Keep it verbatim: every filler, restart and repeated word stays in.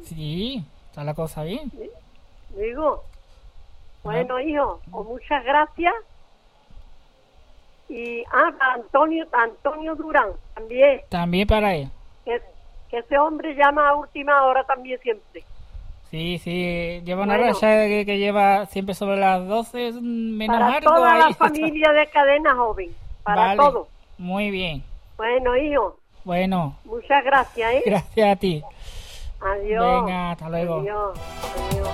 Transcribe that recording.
Sí, está la cosa bien. Digo, bueno, hijo, pues muchas gracias. Y, ah, para Antonio, Antonio Durán, también. También para él. Que, que ese hombre llama a última hora también siempre. Sí, sí, lleva una Bueno. racha que, que lleva siempre sobre las doce menos Para algo. toda ahí la está. familia de Cadena Joven, para Vale, todos. muy bien. Bueno, hijo, Bueno, muchas gracias, ¿eh? gracias a ti. Adiós. Venga, hasta luego. Adiós. Adiós.